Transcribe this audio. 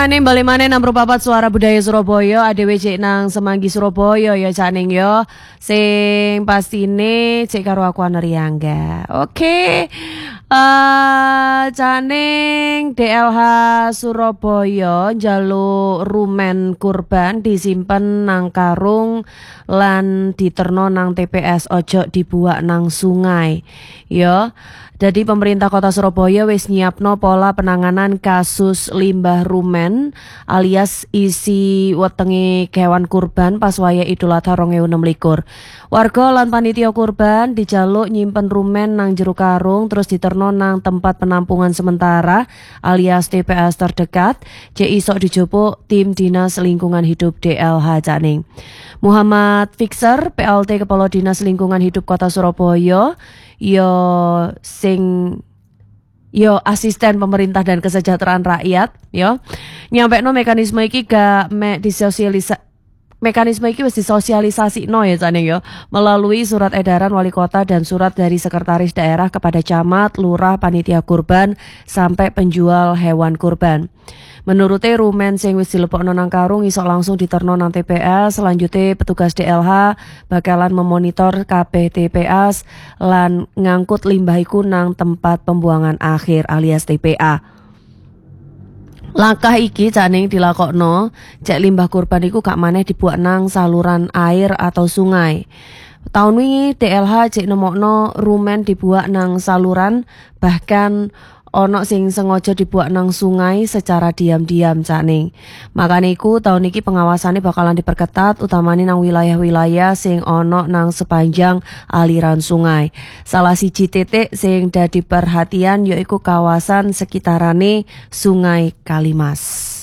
Ane balik mana nang papat suara budaya Surabaya adewe cek nang Semanggi Surabaya ya caning yo sing pastine cek karo aku Anariangga. Oke. Caning DLH Surabaya njaluk rumen kurban disimpen nang karung lan diterno nang TPS, ojo dibuak nang sungai. Yo. Jadi pemerintah Kota Surabaya wis nyiapno pola penanganan kasus limbah rumen alias isi wetenge kewan kurban pas waya Idul Adha 2026. Warga lan panitia kurban dijaluk nyimpen rumen nang jero karung terus diterno nang tempat penampungan sementara alias TPS terdekat, cek isok dijupuk tim Dinas Lingkungan Hidup DLH caning. Muhammad Fixer, PLT Kepala Dinas Lingkungan Hidup Kota Surabaya, yo asisten pemerintah dan kesejahteraan rakyat yo nyampekno mekanisme iki gak mekanisme iki wis disosialisasino ya jane yo melalui surat edaran wali kota dan surat dari sekretaris daerah kepada camat, lurah, panitia kurban sampai penjual hewan kurban. Menurutnya rumen sing wis dilepokno nang karung iso langsung diterno nang TPS. Selanjutnya petugas DLH bakalan memonitor kabeh TPS lan ngangkut limbah iku nang tempat pembuangan akhir alias TPA. Langkah iki caning dilakokno cek limbah kurban iku gak maneh dibuak nang saluran air atau sungai. Tahun wingi DLH cek nemokno rumen dibuak nang saluran, bahkan ono sing sengaja dibuak nang sungai secara diam-diam caning. Makane iku tahun iki pengawasannya bakalan diperketat utamane nang wilayah-wilayah sing ono nang sepanjang aliran sungai. Salah siji titik sing dadi perhatian yaiku kawasan sekitarane Sungai Kalimas.